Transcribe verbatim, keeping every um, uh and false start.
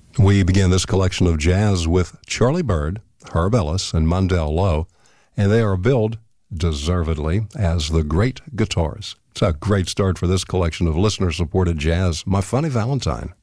We began this collection of jazz with Charlie Byrd, Herb Ellis, and Mundell Lowe, and they are billed, deservedly, as the Great Guitars. It's a great start for this collection of listener-supported jazz. My Funny Valentine.